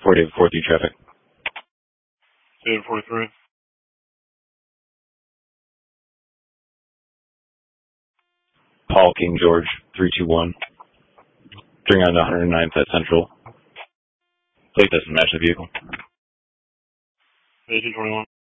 48 43 traffic. David 43. Paul King George 321. During on the 109th at Central. Plate doesn't match the vehicle. 8221.